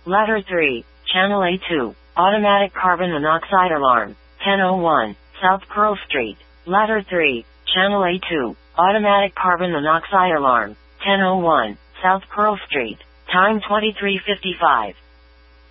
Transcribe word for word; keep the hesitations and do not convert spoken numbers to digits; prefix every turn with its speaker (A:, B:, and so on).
A: Ladder three, Channel A two, Automatic Carbon Monoxide Alarm, ten oh one, South Pearl Street. Ladder three, Channel A two, Automatic Carbon Monoxide Alarm, ten oh one, South Pearl Street. Time twenty-three fifty-five.